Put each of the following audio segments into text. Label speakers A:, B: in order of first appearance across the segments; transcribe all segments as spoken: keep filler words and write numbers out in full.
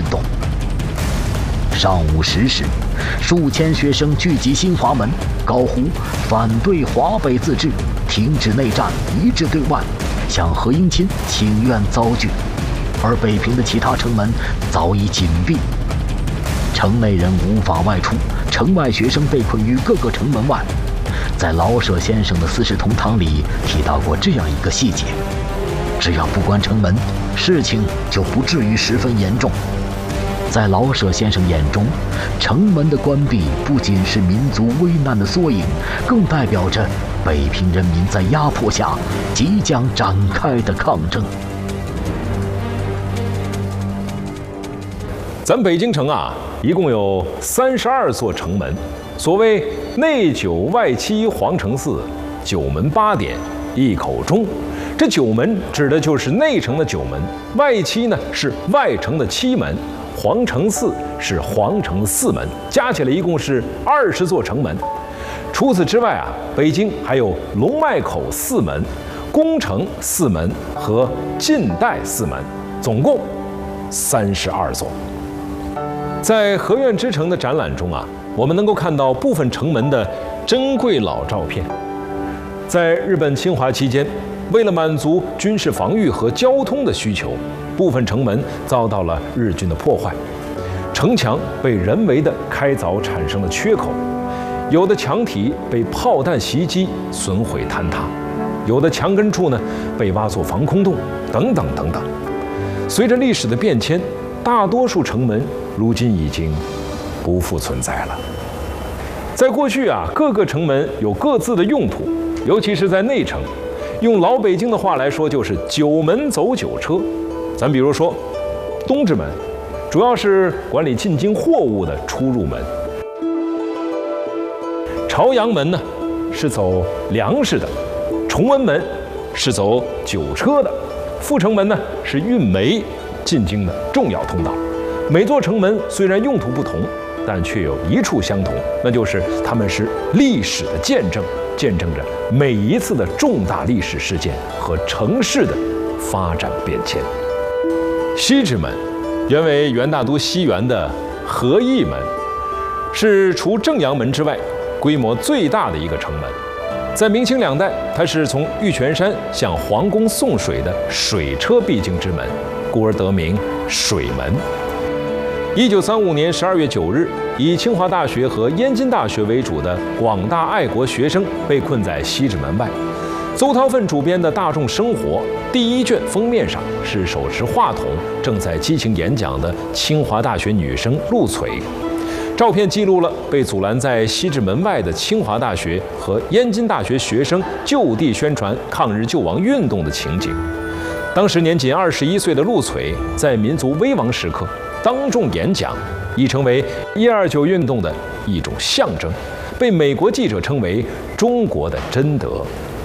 A: 动。上午十时，数千学生聚集新华门，高呼反对华北自治，停止内战，一致对外，向何应钦请愿遭拒。而北平的其他城门早已紧闭，城内人无法外出，城外学生被困于各个城门外。在老舍先生的《四世同堂》里提到过这样一个细节：只要不关城门，事情就不至于十分严重。在老舍先生眼中，城门的关闭不仅是民族危难的缩影，更代表着北平人民在压迫下即将展开的抗争。
B: 咱北京城啊，一共有三十二座城门。所谓内九外七皇城四，九门八点一口钟。这九门指的就是内城的九门，外七呢是外城的七门，皇城四是皇城的四门，加起来一共是二十座城门。除此之外啊，北京还有龙脉口四门、宫城四门和晋代四门，总共三十二座。在河苑之城的展览中啊，我们能够看到部分城门的珍贵老照片。在日本侵华期间，为了满足军事防御和交通的需求，部分城门遭到了日军的破坏，城墙被人为的开凿产生了缺口，有的墙体被炮弹袭击损毁坍塌，有的墙根处呢被挖作防空洞，等等等等。随着历史的变迁，大多数城门如今已经不复存在了。在过去啊，各个城门有各自的用途，尤其是在内城，用老北京的话来说，就是九门走九车。咱比如说，东直门主要是管理进京货物的出入门，朝阳门呢是走粮食的，崇文门是走酒车的，阜成门呢是运煤进京的重要通道。每座城门虽然用途不同，但却有一处相同，那就是它们是历史的见证，见证着每一次的重大历史事件和城市的发展变迁。西直门原为元大都西园的和义门，是除正阳门之外规模最大的一个城门。在明清两代，它是从玉泉山向皇宫送水的水车必经之门，故而得名水门。一九三五年十二月九日，以清华大学和燕京大学为主的广大爱国学生被困在西直门外。邹韬奋主编的《大众生活》第一卷封面上是手持话筒正在激情演讲的清华大学女生陆璀。照片记录了被阻拦在西直门外的清华大学和燕京大学学生就地宣传抗日救亡运动的情景。当时年仅二十一岁的陆璀在民族危亡时刻当众演讲，已成为一二九运动的一种象征，被美国记者称为中国的贞德。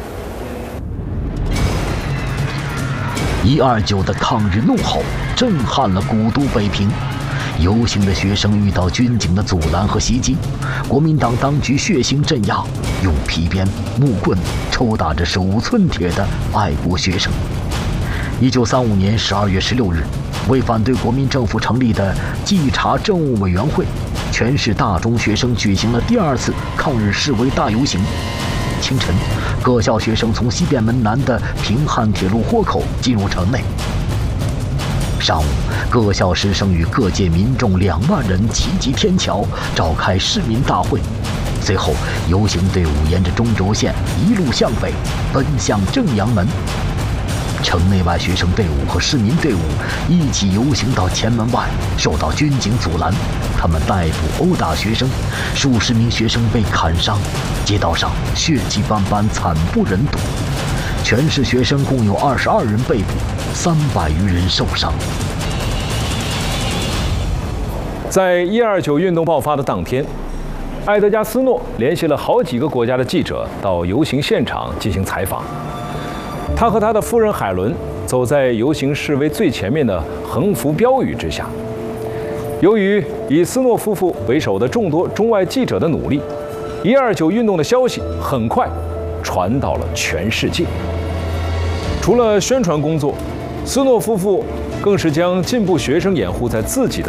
A: 一二九的抗日怒吼震撼了古都北平，游行的学生遇到军警的阻拦和袭击，国民党当局血腥镇压，用皮鞭、木棍抽打着手无寸铁的爱国学生。一九三五年十二月十六日，为反对国民政府成立的稽查政务委员会，全市大中学生举行了第二次抗日示威大游行。清晨，各校学生从西便门南的平汉铁路豁口进入城内。上午，各校师生与各界民众两万人齐集天桥，召开市民大会。随后，游行队伍沿着中轴线一路向北，奔向正阳门。城内外学生队伍和市民队伍一起游行到前门外，受到军警阻拦，他们逮捕殴打学生，数十名学生被砍伤，街道上血迹斑斑，惨不忍睹。全市学生共有二十二人被捕，三百余人受伤。
B: 在一二九运动爆发的当天，埃德加·斯诺联系了好几个国家的记者到游行现场进行采访。他和他的夫人海伦走在游行示威最前面的横幅标语之下。由于以斯诺夫妇为首的众多中外记者的努力，一二九运动的消息很快传到了全世界。除了宣传工作，斯诺夫妇更是将进步学生掩护在自己的